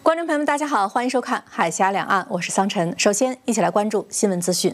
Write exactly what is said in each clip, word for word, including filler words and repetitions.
观众朋友们，大家好，欢迎收看《海峡两岸》，我是桑晨。首先，一起来关注新闻资讯。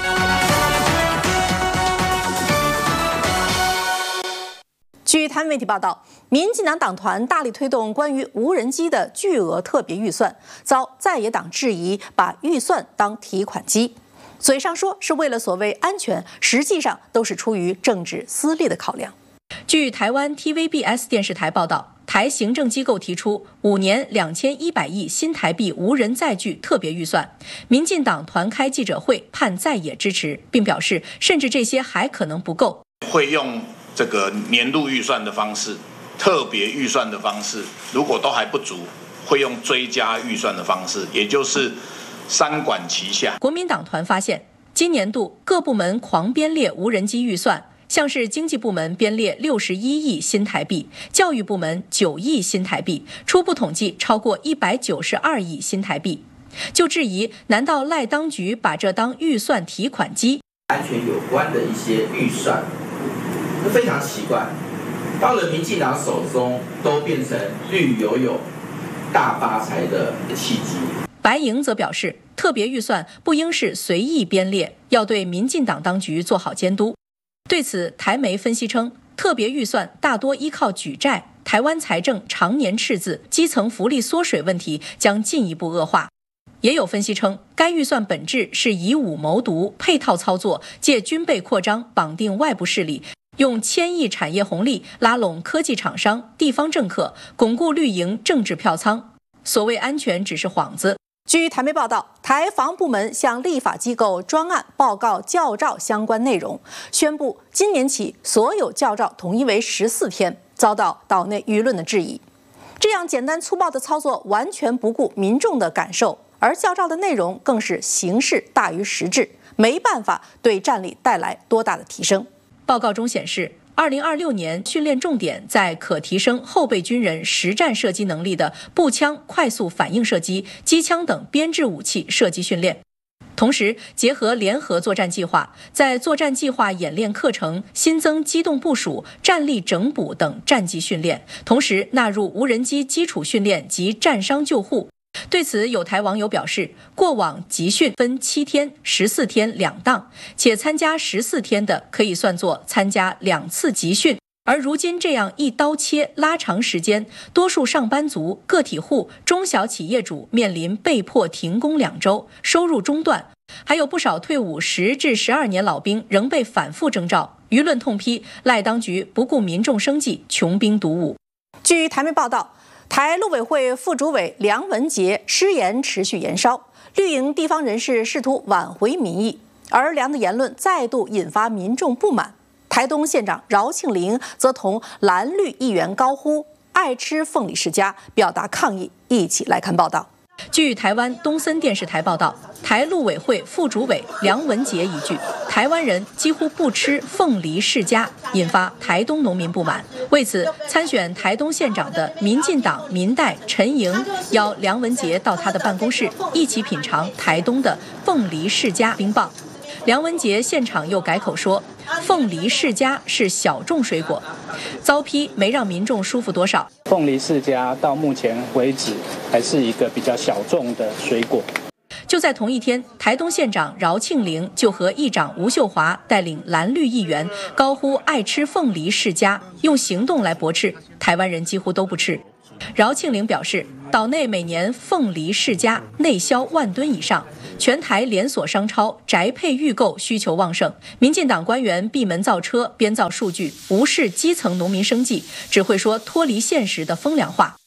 据台湾媒体报道，民进党党团大力推动关于无人机的巨额特别预算，遭在野党质疑，把预算当提款机。嘴上说是为了所谓安全，实际上都是出于政治私利的考量。据台湾 T V B S 电视台报道，台行政机构提出五年两千一百亿新台币无人载具特别预算，民进党团开记者会盼在野支持，并表示甚至这些还可能不够， 会用这个年度预算的方式、特别预算的方式，如果都还不足，会用追加预算的方式，也就是三管齐下。国民党团发现，今年度各部门狂编列无人机预算。像是经济部门编列六十一亿新台币，教育部门九亿新台币，初步统计超过一百九十二亿新台币，就质疑难道赖当局把这当预算提款机？ 安全有关的一些预算，非常奇怪，到了民进党手中都变成绿油油、大发财的契机。 白营则表示，特别预算不应是随意编列，要对民进党当局做好监督。对此，台媒分析称，特别预算大多依靠举债，台湾财政常年赤字，基层福利缩水问题将进一步恶化。也有分析称，该预算本质是以武谋独，配套操作，借军备扩张绑定外部势力，用千亿产业红利拉拢科技厂商、地方政客，巩固绿营政治票仓。所谓安全只是幌子。据台媒报道，台防部门向立法机构专案报告教召相关内容，宣布今年起所有教召统一为十四天，遭到岛内舆论的质疑。这样简单粗暴的操作完全不顾民众的感受，而教召的内容更是形式大于实质，没办法对战力带来多大的提升。报告中显示，二零二六年训练重点在可提升后备军人实战射击能力的步枪快速反应射击、机枪等编制武器射击训练，同时结合联合作战计划，在作战计划演练课程新增机动部署、战力整补等战技训练，同时纳入无人机基础训练及战伤救护。对此，有台网友表示，过往集训分七天、十四天两档，且参加十四天的可以算作参加两次集训，而如今这样一刀切拉长时间，多数上班族、个体户、中小企业主面临被迫停工两周，收入中断，还有不少退伍十至十二年老兵仍被反复征召。舆论痛批赖当局不顾民众生计，穷兵黩武。据台媒报道，台陆委会副主委梁文杰失言持续延烧，绿营地方人士试图挽回民意，而梁的言论再度引发民众不满。台东县长饶庆铃则同蓝绿议员高呼爱吃凤梨世家，表达抗议。一起来看报道。据台湾东森电视台报道，台陆委会副主委梁文杰一句“台湾人几乎不吃凤梨世家”，引发台东农民不满。为此，参选台东县长的民进党民代陈莹邀梁文杰到他的办公室，一起品尝台东的凤梨世家冰棒。梁文杰现场又改口说，凤梨世家是小众水果，遭批没让民众舒服多少。 凤梨世家到目前为止还是一个比较小众的水果。 就在同一天，台东县长饶庆铃就和议长吴秀华带领蓝绿议员高呼爱吃凤梨世家，用行动来驳斥台湾人几乎都不吃。饶庆铃表示，岛内每年凤梨世家内销万吨以上，全台连锁商超宅配预购需求旺盛，民进党官员闭门造车，编造数据，无视基层农民生计，只会说脱离现实的风凉话。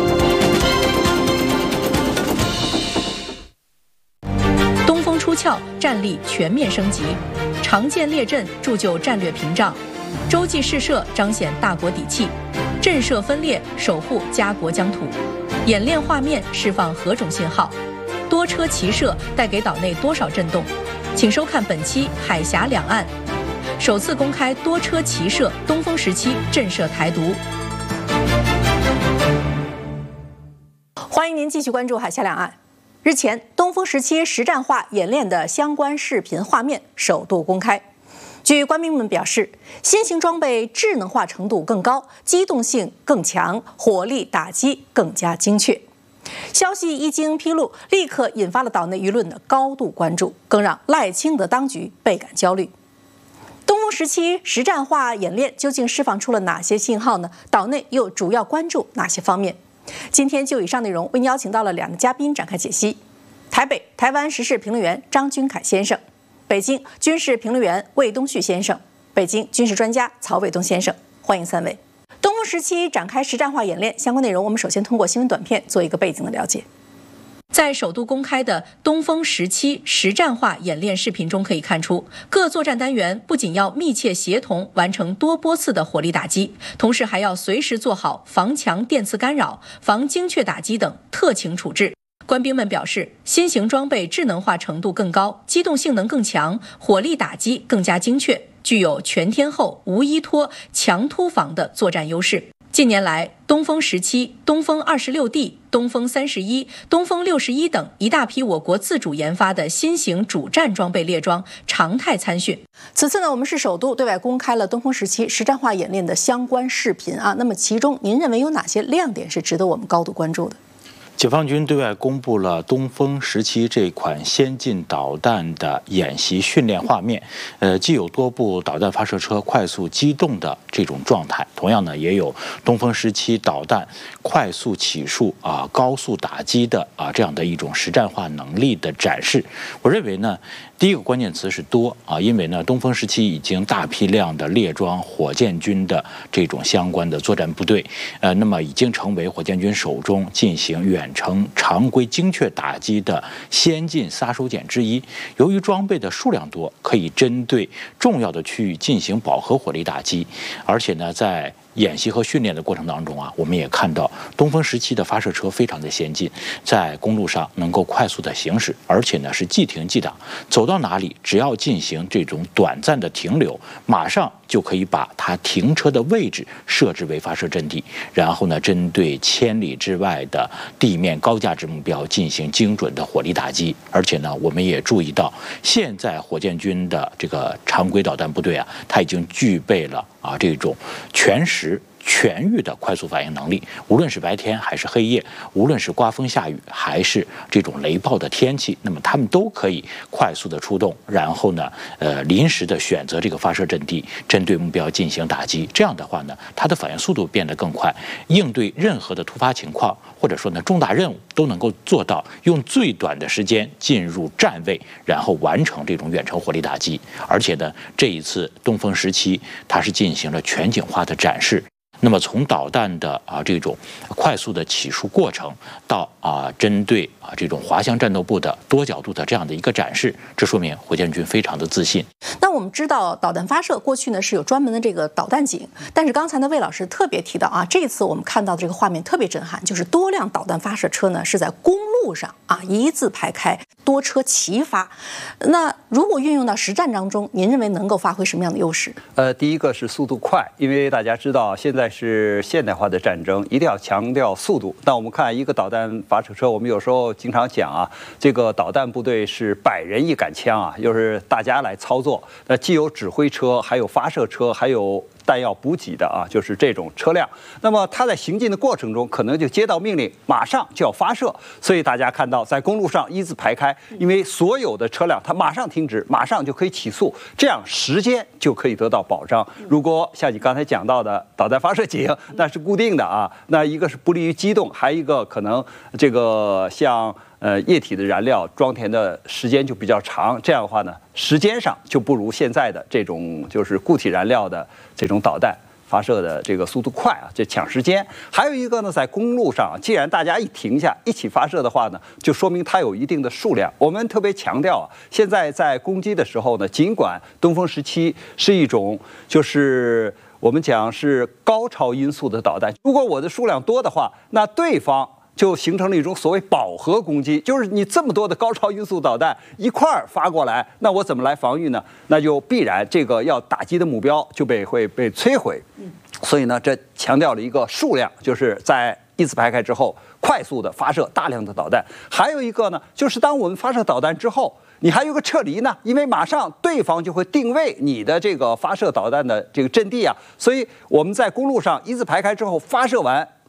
东风出鞘，战力全面升级，常见列阵铸就战略屏障，洲际试射彰显大国底气，震慑分裂守护家国疆土，演练画面释放何种信号？多车齐射带给岛内多少震动？请收看本期《海峡两岸》，首次公开多车齐射，东风十七震慑台独。欢迎您继续关注《海峡两岸》。日前，东风十七实战化演练的相关视频画面首度公开。据官兵们表示，新型装备智能化程度更高，机动性更强，火力打击更加精确。 消息一经披露，立刻引发了岛内舆论的高度关注，更让赖清德当局倍感焦虑。东风十七实战化演练究竟释放出了哪些信号呢？岛内又主要关注哪些方面？今天就以上内容为您邀请到了两个嘉宾展开解析：台北台湾时事评论员张君凯先生，北京军事评论员魏东旭先生，北京军事专家曹伟东先生，欢迎三位。东风十七展开实战化演练相关内容，我们首先通过新闻短片做一个背景的了解。在首都公开的东风十七实战化演练视频中可以看出，各作战单元不仅要密切协同完成多波次的火力打击，同时还要随时做好防强电磁干扰、防精确打击等特情处置。官兵们表示，新型装备智能化程度更高，机动性能更强，火力打击更加精确，具有全天候、无依托、强突防的作战优势。近年来，东风十七、东风二十六 D、东风三十一、东风六十一等一大批我国自主研发的新型主战装备列装常态参训。此次呢，我们是首度对外公开了东风十七实战化演练的相关视频啊。那么其中您认为有哪些亮点是值得我们高度关注的？ 解放军对外公布了东风十七这款先进导弹的演习训练画面，呃，既有多部导弹发射车快速机动的这种状态，同样呢，也有东风十七导弹快速起数啊、高速打击的啊这样的一种实战化能力的展示。我认为呢，第一个关键词是多啊，因为呢，东风十七已经大批量的列装火箭军的这种相关的作战部队，呃，那么已经成为火箭军手中进行远程常规精确打击的先进杀手锏之一。由于装备的数量多，可以针对重要的区域进行饱和火力打击，而且呢，在演习和训练的过程当中啊，我们也看到东风十七的发射车非常的先进，在公路上能够快速的行驶，而且呢是即停即挡，走到哪里只要进行这种短暂的停留，马上就可以把它停车的位置设置为发射阵地，然后呢针对千里之外的地面高价值目标进行精准的火力打击。而且呢，我们也注意到，现在火箭军的这个常规导弹部队啊，它已经具备了啊这种全时全域的快速反应能力，无论是白天还是黑夜，无论是刮风下雨还是这种雷暴的天气，那么他们都可以快速的出动，然后呢，呃，临时的选择这个发射阵地，针对目标进行打击。这样的话呢，它的反应速度变得更快，应对任何的突发情况或者说呢重大任务都能够做到用最短的时间进入站位，然后完成这种远程火力打击。而且呢，这一次东风十七它是进行了全景化的展示。那么从导弹的啊这种快速的起数过程到啊针对啊这种滑翔战斗部的多角度的这样的一个展示，这说明火箭军非常的自信。 那我们知道导弹发射过去呢是有专门的这个导弹井，但是刚才呢魏老师特别提到啊，这次我们看到的这个画面特别震撼，就是多辆导弹发射车呢是在公路上啊一字排开，多车齐发。那如果运用到实战当中，您认为能够发挥什么样的优势？ 呃，第一个是速度快，因为大家知道现在是现代化的战争，一定要强调速度。那我们看一个导弹发射车，我们有时候经常讲啊，这个导弹部队是百人一杆枪啊，又是大家来操作。那既有指挥车，还有发射车，还有弹药补给的啊，就是这种车辆。那么它在行进的过程中，可能就接到命令，马上就要发射。所以大家看到在公路上一字排开，因为所有的车辆它马上停止，马上就可以起速，这样时间就可以得到保障。如果像你刚才讲到的导弹发射井，那是固定的啊，那一个是不利于机动，还一个可能这个像呃液体的燃料装填的时间就比较长，这样的话呢，时间上就不如现在的这种就是固体燃料的这种导弹发射的这个速度快啊，这抢时间。还有一个呢，在公路上，既然大家一停下一起发射的话呢，就说明它有一定的数量。我们特别强调啊，现在在攻击的时候呢，尽管东风十七是一种就是我们讲是高超音速的导弹，如果我的数量多的话，那对方就形成了一种所谓饱和攻击，就是你这么多的高超音速导弹一块儿发过来，那我怎么来防御呢？那就必然这个要打击的目标就被会被摧毁。所以呢，这强调了一个数量，就是在一字排开之后，快速的发射大量的导弹。还有一个呢，就是当我们发射导弹之后，你还有个撤离呢，因为马上对方就会定位你的这个发射导弹的这个阵地啊，所以我们在公路上一字排开之后发射完，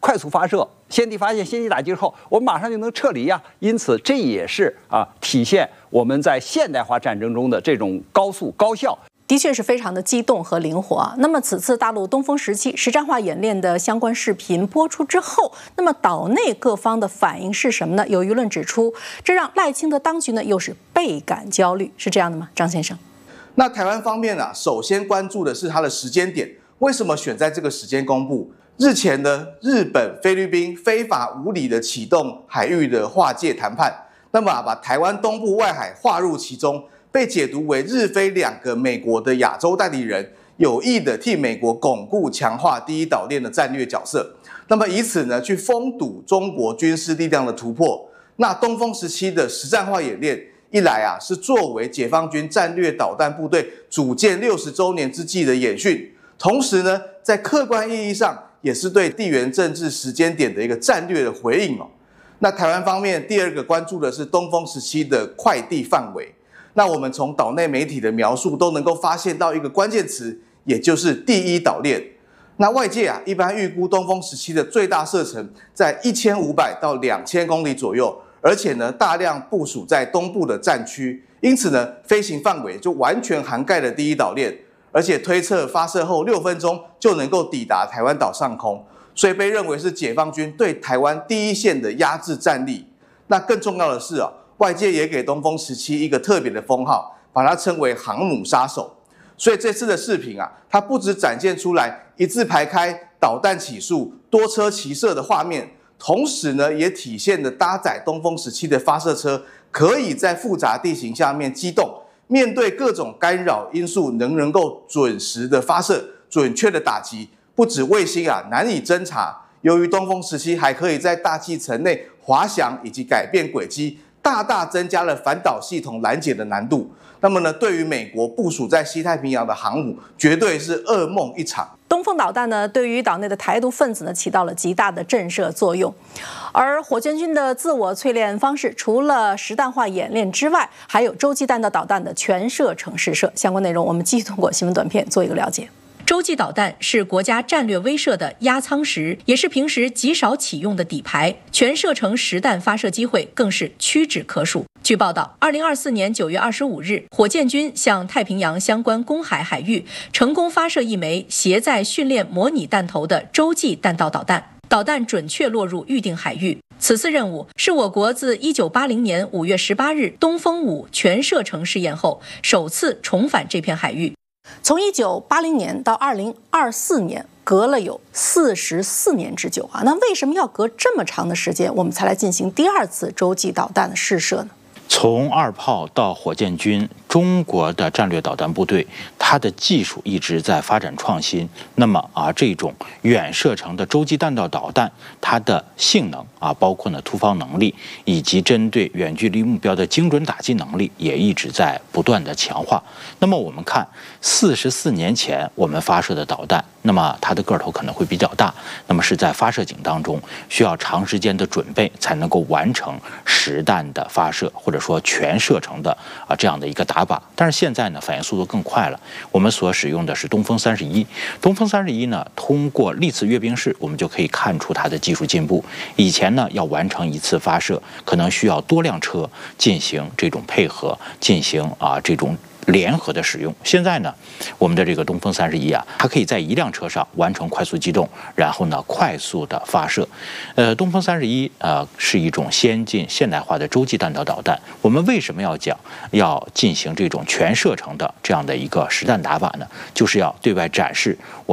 快速发射，先敌发现、先机打击之后，我们马上就能撤离呀。因此，这也是啊体现我们在现代化战争中的这种高速高效。 的确是非常的机动和灵活啊。那么此次大陆东风时期实战化演练的相关视频播出之后，那么岛内各方的反应是什么呢？有舆论指出，这让赖清德当局呢又是倍感焦虑，是这样的吗？张先生， 那台湾方面啊，首先关注的是它的时间点，为什么选在这个时间公布？日前呢，日本、菲律宾非法无理的启动海域的划界谈判，那么、啊、把台湾东部外海划入其中。被解读为日菲两个美国的亚洲代理人有意的替美国巩固强化第一岛链的战略角色，那么以此呢去封堵中国军事力量的突破。那东风时期的实战化演练，一来啊是作为解放军战略导弹部队组建六十周年之际的演训，同时呢在客观意义上也是对地缘政治时间点的一个战略的回应哦。那台湾方面第二个关注的是东风时期的快递范围。那我们从岛内媒体的描述都能够发现到一个关键词，也就是第一岛链。那外界啊一般预估东风时期的最大射程在一千五百到两千公里左右，而且呢大量部署在东部的战区，因此呢飞行范围就完全涵盖了第一岛链，而且推测发射后六分钟就能够抵达台湾岛上空，所以被认为是解放军对台湾第一线的压制战力。那更重要的是啊，外界也给东风时期一个特别的封号，把它称为航母杀手。所以这次的视频啊，它不只展现出来一字排开导弹起束、多车齐射的画面，同时呢，也体现了搭载东风时期的发射车可以在复杂地形下面机动，面对各种干扰因素，能能够准时的发射、准确的打击。不止卫星啊难以侦察，由于东风时期还可以在大气层内滑翔以及改变轨迹，大大增加了反导系统拦截的难度。那么呢，对于美国部署在西太平洋的航母，绝对是噩梦一场。 东风导弹呢，对于岛内的台独分子呢，起到了极大的震慑作用。而火箭军的自我淬炼方式，除了实弹化演练之外，还有洲际弹道导弹的全射程试射。相关内容，我们继续通过新闻短片做一个了解。洲际导弹是国家战略威慑的压舱石，也是平时极少启用的底牌，全射程实弹发射机会更是屈指可数。据报道，二零二四年九月二十五日，火箭军向太平洋相关公海海域成功发射一枚携载训练模拟弹头的洲际弹道导弹，导弹准确落入预定海域。此次任务是我国自一九八零年五月十八日东风五全射程试验后首次重返这片海域。从一九八零年到二零二四年，隔了有四十四年之久啊！那为什么要隔这么长的时间，我们才来进行第二次洲际导弹的试射呢？ 从二炮到火箭军，中国的战略导弹部队，它的技术一直在发展创新。那么啊，这种远射程的洲际弹道导弹，它的性能啊，包括呢突防能力，以及针对远距离目标的精准打击能力，也一直在不断的强化。那么我们看，四十四年前我们发射的导弹，那么它的个头可能会比较大，那么是在发射井当中需要长时间的准备才能够完成实弹的发射，或者说全射程的啊这样的一个打靶。但是现在呢，反应速度更快了，我们所使用的是东风三十一。东风三十一呢，通过历次阅兵式，我们就可以看出它的技术进步。以前呢，要完成一次发射，可能需要多辆车进行这种配合，进行啊这种联合的使用。现在呢，我们的这个东风三十一啊，它可以在一辆车上完成快速机动，然后呢快速的发射。呃，东风三十一呃是一种先进现代化的洲际弹道导弹。我们为什么要讲要进行这种全射程的这样的一个实弹打靶呢？就是要对外展示我